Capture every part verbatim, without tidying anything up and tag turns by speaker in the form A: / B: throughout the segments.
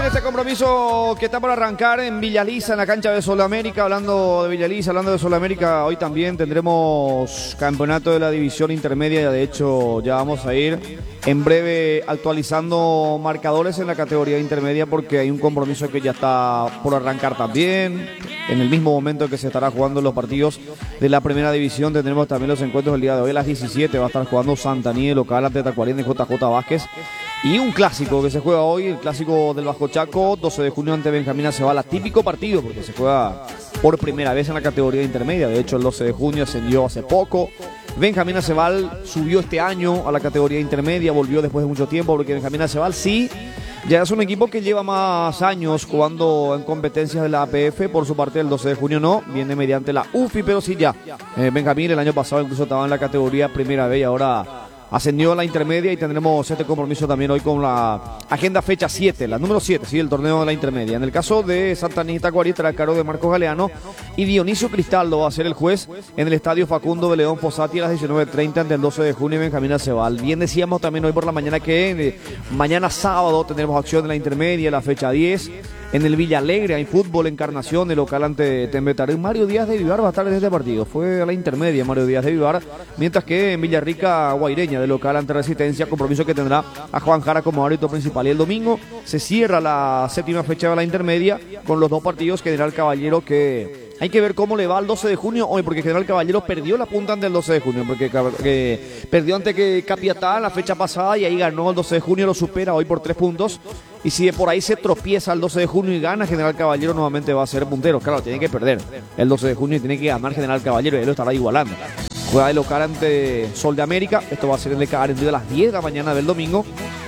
A: este compromiso que está por arrancar en Villaliza, en la cancha de Sudamérica. Hablando de Villaliza, hablando de Sudamérica, hoy también tendremos campeonato de la división intermedia. De hecho, ya vamos a ir en breve actualizando marcadores en la categoría intermedia, porque hay un compromiso que ya está por arrancar también. En el mismo momento que se estará jugando los partidos de la primera división, tendremos también los encuentros del día de hoy. A las diecisiete va a estar jugando Santaní, local ante Tacuarembó de J J Vázquez. Y un clásico que se juega hoy, el clásico del Bajo Chaco, doce de junio ante Benjamín Aceval. Típico partido porque se juega por primera vez en la categoría intermedia. De hecho, el doce de junio ascendió hace poco. Benjamín Aceval subió este año a la categoría intermedia, volvió después de mucho tiempo, porque Benjamín Aceval sí, ya es un equipo que lleva más años jugando en competencias de la A P F. Por su parte, el doce de junio no, viene mediante la U F I, pero sí ya. Eh, Benjamín el año pasado incluso estaba en la categoría primera B y ahora ascendió a la intermedia, y tendremos este compromiso también hoy con la agenda fecha siete, la número siete, sí, el torneo de la intermedia. En el caso de Santaní y Tacuarí estará a cargo de Marcos Galeano, y Dionisio Cristaldo va a ser el juez en el estadio Facundo de León Fossati a las diecinueve treinta ante el doce de junio y Benjamín Aceval. Bien decíamos también hoy por la mañana que eh, mañana sábado tendremos acción en la intermedia, la fecha diez. En el Villa Alegre hay fútbol, Encarnación, el local ante Tembetaré. Mario Díaz de Vivar va a estar en este partido. Fue a la intermedia Mario Díaz de Vivar, mientras que en Villarrica, Guaireña, de local ante Resistencia, compromiso que tendrá a Juan Jara como árbitro principal. Y el domingo se cierra la séptima fecha de la intermedia con los dos partidos. General Caballero, que hay que ver cómo le va al doce de junio hoy, porque General Caballero perdió la punta ante el doce de junio, porque que perdió ante que Capiatá la fecha pasada y ahí ganó el doce de junio, lo supera hoy por tres puntos. Y si por ahí se tropieza el doce de junio y gana, General Caballero nuevamente va a ser puntero. Claro, tiene que perder el doce de junio y tiene que ganar General Caballero, y él lo estará igualando. Juega de local ante Sol de América. Esto va a ser en el Cabaretí a las diez de la mañana del domingo.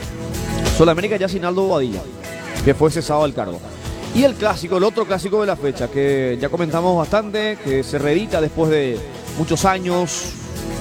A: Sol de América ya sin Aldo Bobadilla, que fue cesado del cargo. Y el clásico, el otro clásico de la fecha, que ya comentamos bastante, que se reedita después de muchos años,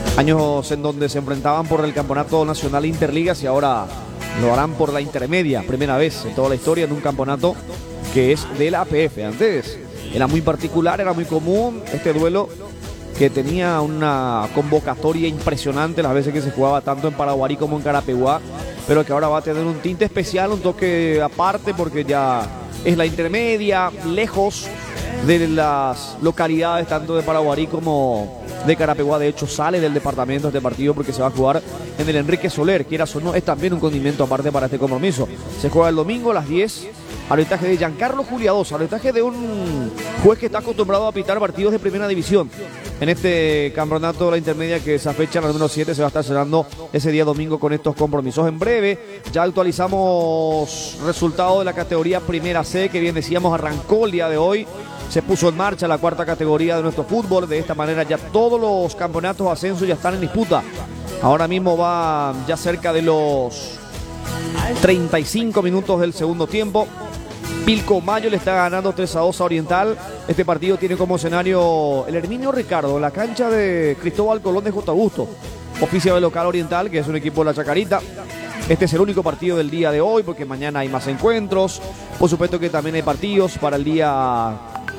A: años en donde se enfrentaban por el campeonato nacional Interligas, y ahora lo harán por la intermedia, primera vez en toda la historia en un campeonato que es de la A P F. Antes era muy particular, era muy común este duelo, que tenía una convocatoria impresionante las veces que se jugaba tanto en Paraguarí como en Carapeguá, pero que ahora va a tener un tinte especial, un toque aparte, porque ya es la intermedia, lejos de las localidades tanto de Paraguarí como de Carapeguá. De hecho, sale del departamento este partido porque se va a jugar en el Enrique Soler, quieras o no, es también un condimento aparte para este compromiso. Se juega el domingo a las diez, arbitraje de Giancarlo Juliadosa, arbitraje de un juez que está acostumbrado a pitar partidos de primera división. En este campeonato de la intermedia, que esa fecha, la número siete, se va a estar cerrando ese día domingo con estos compromisos. En breve ya actualizamos resultados de la categoría Primera C, que bien decíamos arrancó el día de hoy. Se puso en marcha la cuarta categoría de nuestro fútbol. De esta manera ya todos los campeonatos de ascenso ya están en disputa. Ahora mismo va ya cerca de los treinta y cinco minutos del segundo tiempo. Pilcomayo le está ganando tres a dos a Oriental. Este partido tiene como escenario el Herminio Ricardo, en la cancha de Cristóbal Colón de J. Augusto. Oficia de local Oriental, que es un equipo de la Chacarita. Este es el único partido del día de hoy, porque mañana hay más encuentros. Por supuesto que también hay partidos para el día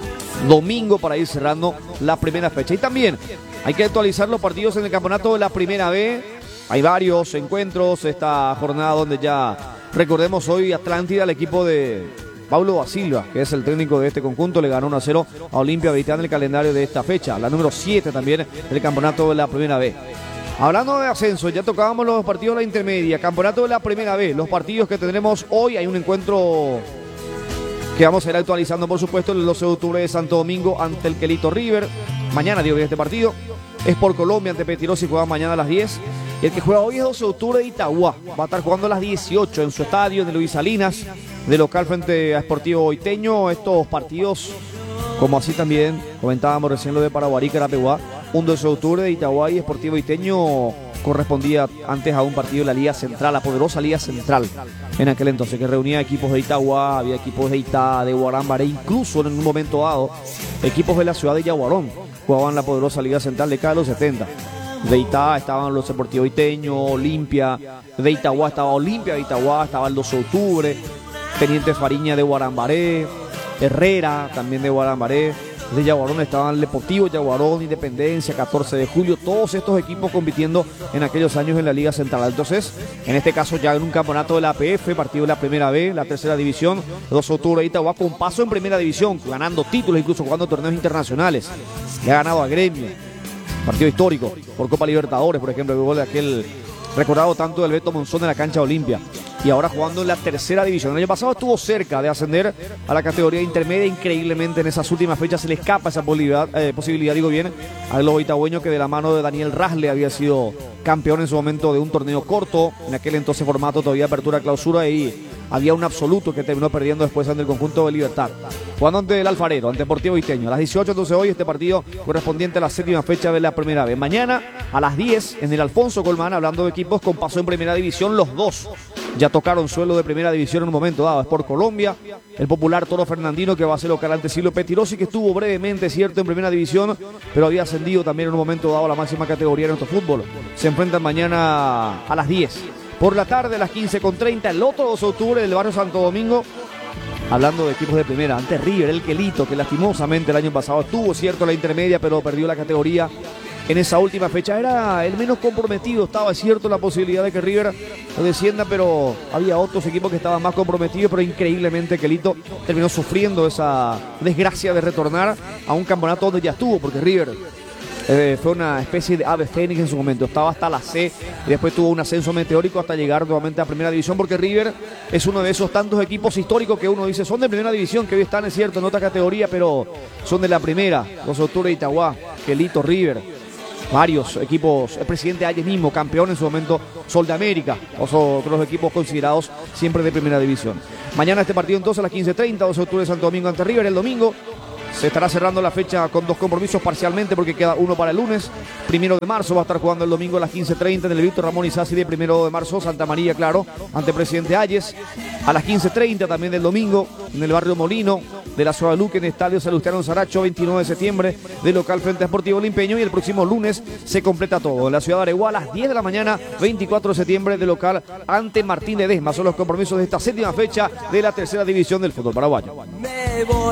A: domingo, para ir cerrando la primera fecha. Y también hay que actualizar los partidos en el campeonato de la Primera B. Hay varios encuentros esta jornada, donde ya recordemos hoy Atlántida, el equipo de Paulo da Silva, que es el técnico de este conjunto, le ganó uno a cero a Olimpia Veitán en el calendario de esta fecha, la número siete también del campeonato de la Primera B. Hablando de ascenso, ya tocábamos los partidos de la intermedia, campeonato de la Primera B, los partidos que tendremos hoy. Hay un encuentro que vamos a ir actualizando, por supuesto, el doce de octubre de Santo Domingo ante el Quelito River. Mañana, digo, este partido es por Colombia ante Petirosi, juega mañana a las diez. Y el que juega hoy es doce de octubre de Itagua, va a estar jugando a las dieciocho en su estadio de Luis Salinas, de local frente a Sportivo Boiteño. Estos partidos, como así también comentábamos recién lo de Paraguarí, Carapeguá, un doce de octubre de Itagua y Sportivo Boiteño correspondía antes a un partido de la Liga Central, la poderosa Liga Central en aquel entonces, que reunía equipos de Itagua, había equipos de Itá, de Guarambaré, incluso en un momento dado equipos de la ciudad de Yaguarón jugaban la poderosa Liga Central de cada los setenta. De Itá estaban los Deportivos Iteño, Olimpia, de Itagua estaba Olimpia, de Itagua estaba el doce de octubre, Teniente Fariña de Guarambaré, Herrera también de Guarambaré, de Yaguarón estaban el Deportivo Yaguarón, Independencia, catorce de julio, todos estos equipos compitiendo en aquellos años en la Liga Central. Entonces, en este caso ya en un campeonato de la A P F, partido de la Primera B, la Tercera División, dos de octubre de Itagua con paso en Primera División, ganando títulos, incluso jugando torneos internacionales. Le ha ganado a Gremio, partido histórico, por Copa Libertadores, por ejemplo, el gol de aquel recordado tanto del Beto Monzón en la cancha Olimpia. Y ahora jugando en la Tercera División. El año pasado estuvo cerca de ascender a la categoría intermedia. Increíblemente en esas últimas fechas se le escapa esa posibilidad, eh, posibilidad digo bien, al globo itagüeño, que de la mano de Daniel Rasle había sido campeón en su momento de un torneo corto, en aquel entonces formato todavía apertura-clausura, y había un absoluto que terminó perdiendo después ante el conjunto de Libertad. Jugando ante el Alfarero, ante Deportivo Isteño. A las dieciocho, entonces hoy este partido correspondiente a la séptima fecha de la Primera B. Mañana a las diez en el Alfonso Colmán, hablando de equipos con paso en Primera División, los dos ya tocaron suelo de Primera División en un momento dado. Es por Colombia, el popular Toro Fernandino, que va a ser local ante Silo Petirosi, que estuvo brevemente, cierto, en Primera División, pero había ascendido también en un momento dado a la máxima categoría de nuestro fútbol. Se enfrentan mañana a las diez. Por la tarde, a las quince con treinta, el otro dos de octubre del barrio Santo Domingo, hablando de equipos de primera, ante River, el Quelito, que lastimosamente el año pasado estuvo, cierto, en la intermedia, pero perdió la categoría en esa última fecha. Era el menos comprometido, estaba cierto la posibilidad de que River descienda, pero había otros equipos que estaban más comprometidos, pero increíblemente Quelito terminó sufriendo esa desgracia de retornar a un campeonato donde ya estuvo, porque River eh, fue una especie de ave fénix en su momento, estaba hasta la C y después tuvo un ascenso meteórico hasta llegar nuevamente a Primera División, porque River es uno de esos tantos equipos históricos que uno dice son de Primera División, que hoy están, es cierto, en otra categoría, pero son de la primera. Los de octubre de Itagua, Quelito, River, varios equipos, el presidente Ayes mismo, campeón en su momento, Sol de América, otros equipos considerados siempre de Primera División. Mañana este partido entonces a las quince treinta, dos de octubre de Santo Domingo ante River. El domingo se estará cerrando la fecha con dos compromisos parcialmente, porque queda uno para el lunes. Primero de marzo va a estar jugando el domingo a las quince treinta en el Víctor Ramón Isasi de Primero de marzo, Santa María, claro, ante presidente Ayes. A las quince treinta también del domingo en el barrio Molino de la ciudad de Luque, en el Estadio Salustiano Saracho, veintinueve de septiembre, de local frente a Sportivo Limpeño. Y el próximo lunes se completa todo en la ciudad de Areguá a las diez de la mañana, veinticuatro de septiembre, de local ante Martín Ledesma. Son los compromisos de esta séptima fecha de la Tercera División del fútbol paraguayo.